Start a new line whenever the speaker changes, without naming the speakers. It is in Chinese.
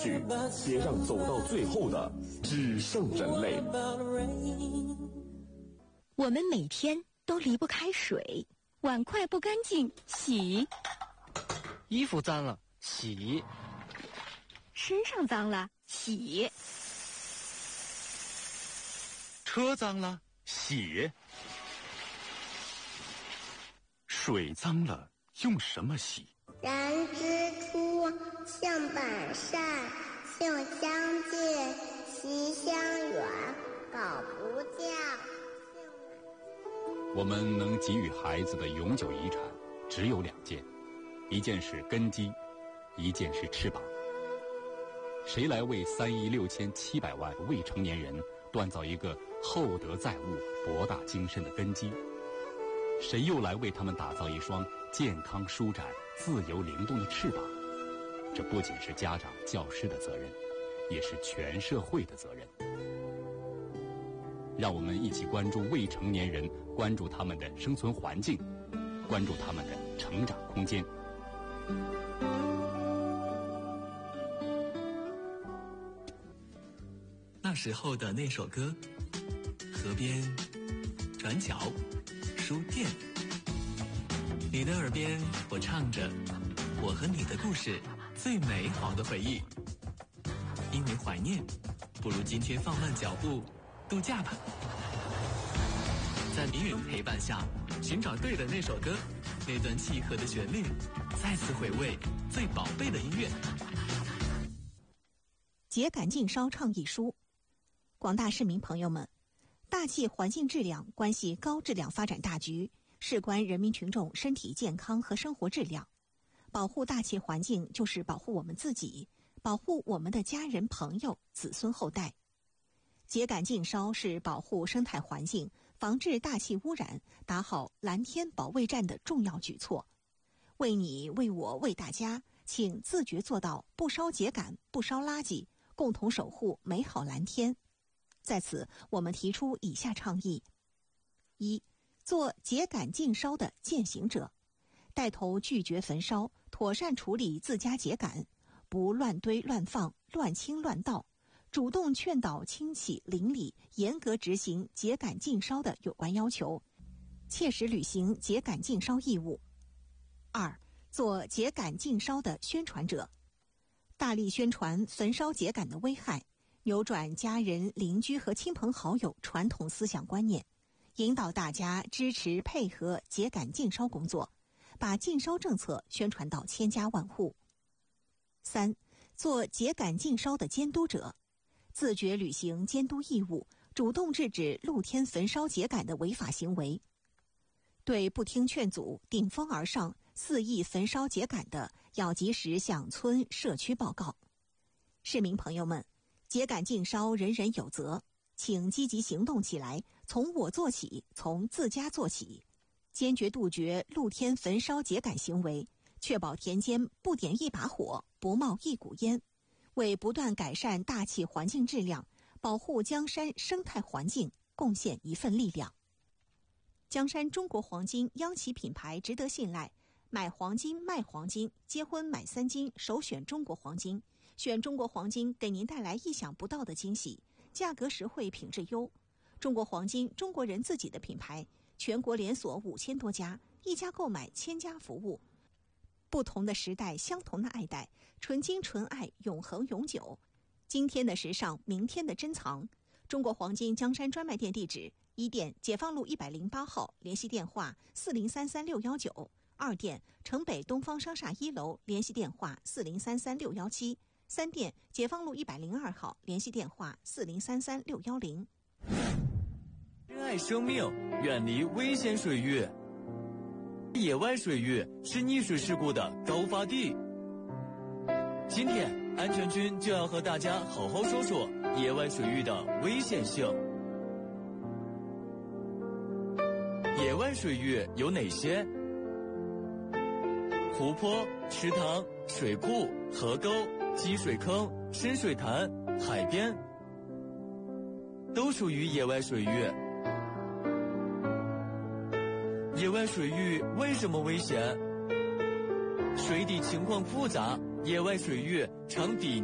去，别让走到最后的只剩人类。
我们每天都离不开水，碗筷不干净洗，
衣服脏了洗，
身上脏了洗，
车脏了洗，水脏了用什么洗？
人之初，性本善，性相近，习相远，苟不教。
我们能给予孩子的永久遗产只有2件，一件是根基，一件是翅膀。谁来为3亿6700万未成年人锻造一个厚德载物、博大精深的根基？谁又来为他们打造一双健康舒展、自由灵动的翅膀？这不仅是家长、教师的责任，也是全社会的责任。让我们一起关注未成年人，关注他们的生存环境，关注他们的成长空间。
那时候的那首歌，河边、转角、书店，你的耳边我唱着我和你的故事，最美好的回忆。因为怀念，不如今天放慢脚步度假吧。在迷人陪伴下，寻找对的那首歌，那段契合的旋律，再次回味最宝贝的音乐。
秸秆禁烧倡议书。广大市民朋友们，大气环境质量关系高质量发展大局，事关人民群众身体健康和生活质量。保护大气环境就是保护我们自己，保护我们的家人朋友、子孙后代。秸秆禁烧是保护生态环境、防治大气污染、打好蓝天保卫战的重要举措。为你、为我、为大家，请自觉做到不烧秸秆、不烧垃圾，共同守护美好蓝天。在此，我们提出以下倡议：一、做秸秆禁烧的践行者，带头拒绝焚烧，妥善处理自家秸秆，不乱堆乱放、乱倾乱倒，主动劝导亲戚邻里严格执行秸秆禁烧的有关要求，切实履行秸秆禁烧义务。二、做秸秆禁烧的宣传者，大力宣传焚烧秸秆的危害，扭转家人、邻居和亲朋好友传统思想观念，引导大家支持配合秸秆禁烧工作，把禁烧政策宣传到千家万户。三、做秸秆禁烧的监督者，自觉履行监督义务，主动制止露天焚烧秸秆的违法行为。对不听劝阻、顶风而上、肆意焚烧秸秆的，要及时向村社区报告。市民朋友们，秸秆禁烧人人有责，请积极行动起来，从我做起，从自家做起，坚决杜绝露天焚烧秸秆行为，确保田间不点一把火，不冒一股烟，为不断改善大气环境质量，保护江山生态环境贡献一份力量。江山中国黄金央企品牌值得信赖，买黄金卖黄金，结婚买3金，首选中国黄金。选中国黄金给您带来意想不到的惊喜，价格实惠，品质优。中国黄金，中国人自己的品牌，全国连锁5000多家，一家购买1000家服务。不同的时代，相同的爱戴，纯金纯爱，永恒永久。今天的时尚，明天的珍藏。中国黄金江山专卖店地址：一店解放路108号，联系电话4033619；二店城北东方商厦1楼，联系电话4033617；三店解放路102号，联系电话4033610。
珍爱生命，远离危险水域。野外水域是溺水事故的高发地。今天，安全军就要和大家好好说说野外水域的危险性。野外水域有哪些？湖泊、池塘、水库、河沟、积水坑、深水潭、海边，都属于野外水域。野外水域为什么危险？水底情况复杂，野外水域常抵